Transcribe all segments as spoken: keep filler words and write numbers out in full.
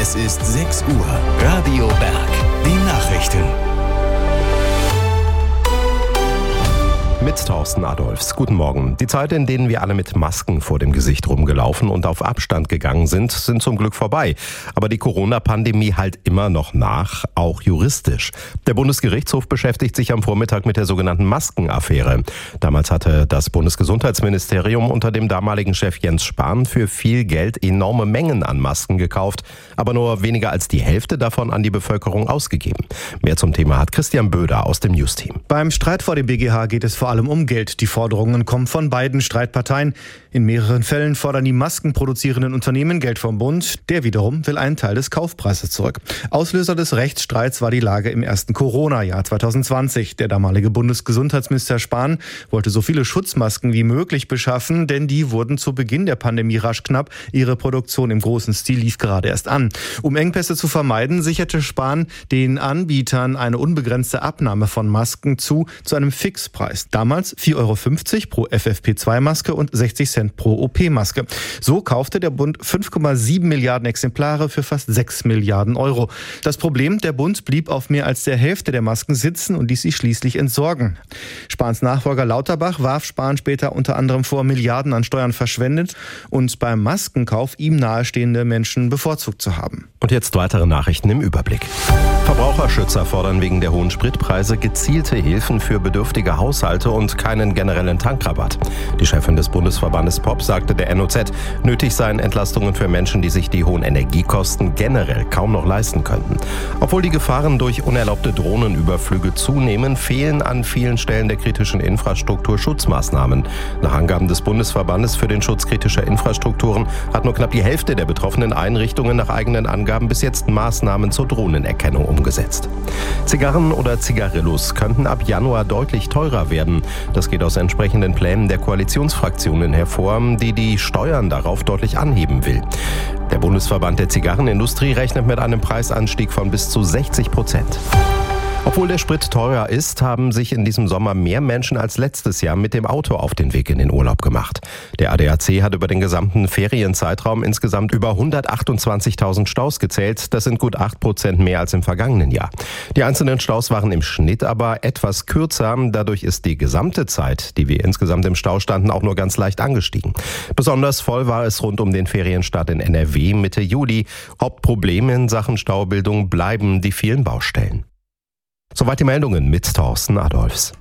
Es ist sechs Uhr. Radio Berg. Die Nachrichten. Mit Thorsten Adolfs. Guten Morgen. Die Zeit, in denen wir alle mit Masken vor dem Gesicht rumgelaufen und auf Abstand gegangen sind, sind zum Glück vorbei. Aber die Corona-Pandemie halt immer noch nach, auch juristisch. Der Bundesgerichtshof beschäftigt sich am Vormittag mit der sogenannten Maskenaffäre. Damals hatte das Bundesgesundheitsministerium unter dem damaligen Chef Jens Spahn für viel Geld enorme Mengen an Masken gekauft, aber nur weniger als die Hälfte davon an die Bevölkerung ausgegeben. Mehr zum Thema hat Christian Böder aus dem News-Team. Beim Streit vor dem B G H geht es vor allem um Geld. Die Forderungen kommen von beiden Streitparteien. In mehreren Fällen fordern die maskenproduzierenden Unternehmen Geld vom Bund. Der wiederum will einen Teil des Kaufpreises zurück. Auslöser des Rechtsstreits war die Lage im ersten Corona-Jahr zwanzig zwanzig. Der damalige Bundesgesundheitsminister Spahn wollte so viele Schutzmasken wie möglich beschaffen, denn die wurden zu Beginn der Pandemie rasch knapp. Ihre Produktion im großen Stil lief gerade erst an. Um Engpässe zu vermeiden, sicherte Spahn den Anbietern eine unbegrenzte Abnahme von Masken zu, zu einem Fixpreis. Damals vier Euro fünfzig pro F F P zwei Maske und sechzig Cent pro O P-Maske. So kaufte der Bund fünf Komma sieben Milliarden Exemplare für fast sechs Milliarden Euro. Das Problem, der Bund blieb auf mehr als der Hälfte der Masken sitzen und ließ sie schließlich entsorgen. Spahns Nachfolger Lauterbach warf Spahn später unter anderem vor, Milliarden an Steuern verschwendet und beim Maskenkauf ihm nahestehende Menschen bevorzugt zu haben. Und jetzt weitere Nachrichten im Überblick. Verbraucherschützer fordern wegen der hohen Spritpreise gezielte Hilfen für bedürftige Haushalte und keinen generellen Tankrabatt. Die Chefin des Bundesverbandes P O P sagte der N O Z, nötig seien Entlastungen für Menschen, die sich die hohen Energiekosten generell kaum noch leisten könnten. Obwohl die Gefahren durch unerlaubte Drohnenüberflüge zunehmen, fehlen an vielen Stellen der kritischen Infrastruktur Schutzmaßnahmen. Nach Angaben des Bundesverbandes für den Schutz kritischer Infrastrukturen hat nur knapp die Hälfte der betroffenen Einrichtungen nach eigenen Angaben bis jetzt Maßnahmen zur Drohnenerkennung umgesetzt. Zigarren oder Zigarillos könnten ab Januar deutlich teurer werden. Das geht aus entsprechenden Plänen der Koalitionsfraktionen hervor, die die Steuern darauf deutlich anheben will. Der Bundesverband der Zigarrenindustrie rechnet mit einem Preisanstieg von bis zu sechzig Prozent. Obwohl der Sprit teurer ist, haben sich in diesem Sommer mehr Menschen als letztes Jahr mit dem Auto auf den Weg in den Urlaub gemacht. Der A D A C hat über den gesamten Ferienzeitraum insgesamt über hundertachtundzwanzigtausend Staus gezählt. Das sind gut acht Prozent mehr als im vergangenen Jahr. Die einzelnen Staus waren im Schnitt aber etwas kürzer. Dadurch ist die gesamte Zeit, die wir insgesamt im Stau standen, auch nur ganz leicht angestiegen. Besonders voll war es rund um den Ferienstart in N R W Mitte Juli. Hauptprobleme in Sachen Staubildung bleiben die vielen Baustellen. Soweit die Meldungen mit Thorsten Adolfs.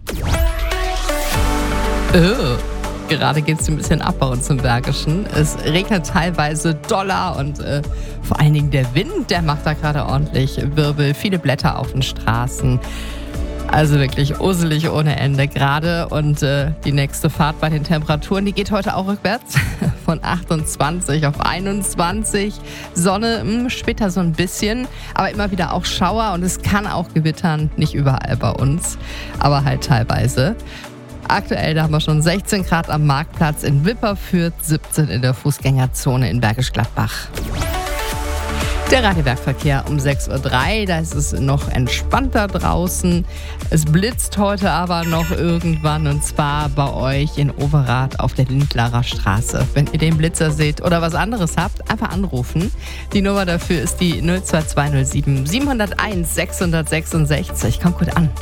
Oh, gerade geht es ein bisschen ab bei uns im Bergischen. Es regnet teilweise doller und äh, vor allen Dingen der Wind, der macht da gerade ordentlich Wirbel. Viele Blätter auf den Straßen. Also wirklich uselig ohne Ende gerade. Und äh, die nächste Fahrt bei den Temperaturen, die geht heute auch rückwärts. Von achtundzwanzig auf einundzwanzig. Sonne mh, später so ein bisschen, aber immer wieder auch Schauer. Und es kann auch gewittern, nicht überall bei uns, aber halt teilweise. Aktuell, da haben wir schon sechzehn Grad am Marktplatz in Wipperfürth, siebzehn in der Fußgängerzone in Bergisch Gladbach. Der Radiobergverkehr um sechs Uhr drei, da ist es noch entspannter draußen. Es blitzt heute aber noch irgendwann und zwar bei euch in Overath auf der Lindlarer Straße. Wenn ihr den Blitzer seht oder was anderes habt, einfach anrufen. Die Nummer dafür ist die null zwei zwei null sieben sieben null eins sechs sechs sechs. Kommt gut an.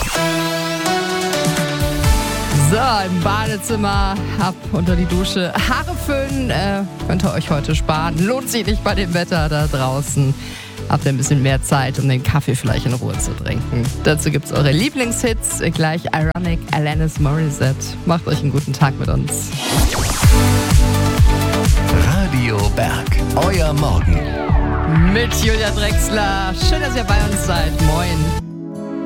So, im Badezimmer, ab unter die Dusche. Haare föhnen äh, könnt ihr euch heute sparen. Lohnt sich nicht bei dem Wetter da draußen. Habt ihr ein bisschen mehr Zeit, um den Kaffee vielleicht in Ruhe zu trinken. Dazu gibt's eure Lieblingshits. Gleich Ironic, Alanis Morissette. Macht euch einen guten Tag mit uns. Radio Berg, euer Morgen. Mit Julia Drexler. Schön, dass ihr bei uns seid. Moin.